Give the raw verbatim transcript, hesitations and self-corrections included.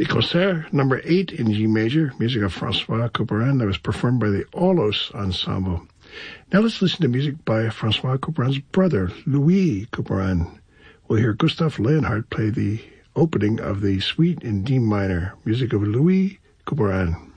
The Concert number eight in G major, music of Francois Couperin, that was performed by the Aulos Ensemble. Now let's listen to music by Francois Couperin's brother, Louis Couperin. We'll hear Gustav Leonhardt play the opening of the suite in D minor, music of Louis Couperin.